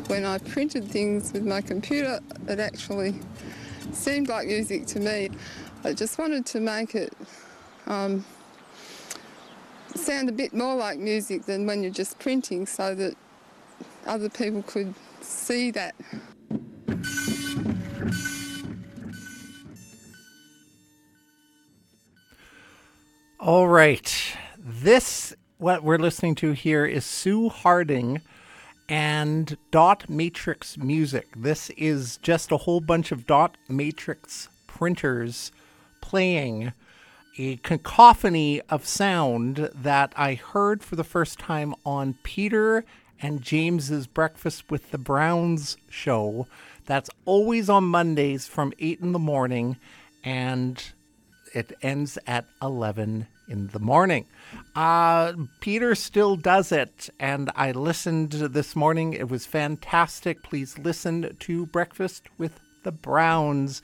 when I printed things with my computer, it actually seemed like music to me. I just wanted to make it sound a bit more like music than when you're just printing, so that other people could see that. All right. What we're listening to here is Sue Harding and Dot Matrix music. This is just a whole bunch of Dot Matrix printers playing a cacophony of sound that I heard for the first time on Peter and James's Breakfast with the Browns show. That's always on Mondays from 8 in the morning, and it ends at 11 in the morning. Peter still does it, and I listened this morning. It was fantastic. Please listen to Breakfast with the Browns.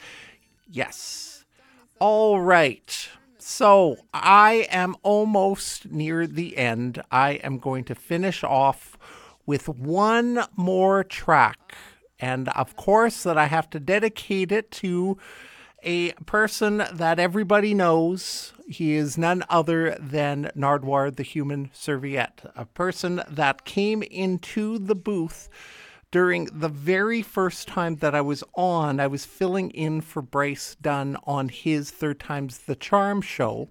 Yes. All right. So I am almost near the end. I am going to finish off with one more track. And of course that I have to dedicate it to a person that everybody knows. He is none other than Nardwuar the Human Serviette, a person that came into the booth during the very first time that I was on. I was filling in for Bryce Dunn on his Third Time's the Charm show.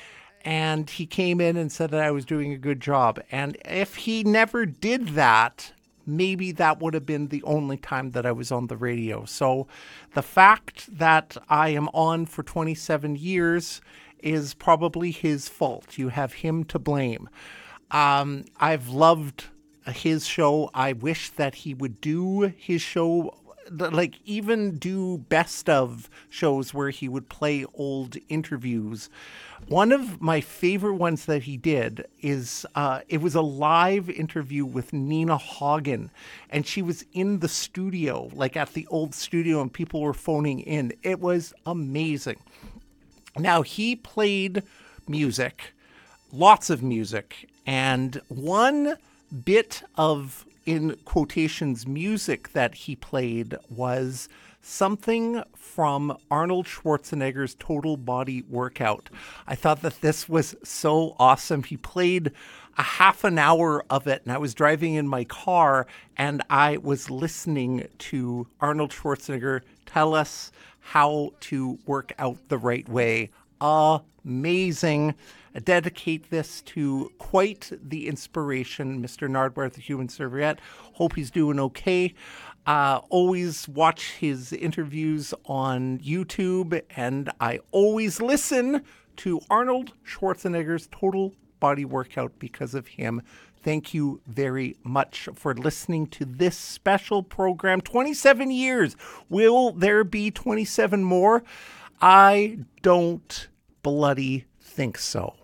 And he came in and said that I was doing a good job. And if he never did that, maybe that would have been the only time that I was on the radio. So the fact that I am on for 27 years is probably his fault. You have him to blame. I've loved his show. I wish that he would do his show, like even do best of shows where he would play old interviews. One of my favorite ones that he did is, it was a live interview with Nina Hagen, and she was in the studio, like at the old studio, and people were phoning in. It was amazing. Now, he played music, lots of music, and one bit of, in quotations, music that he played was something from Arnold Schwarzenegger's Total Body Workout. I thought that this was so awesome. He played a half an hour of it, and I was driving in my car, and I was listening to Arnold Schwarzenegger tell us how to work out the right way. Amazing. I dedicate this to quite the inspiration, Mr. Nardwuar, the Human Serviette. Hope he's doing okay. Always watch his interviews on YouTube, and I always listen to Arnold Schwarzenegger's Total Body Workout because of him. Thank you very much for listening to this special program. 27 years. Will there be 27 more? I don't bloody think so.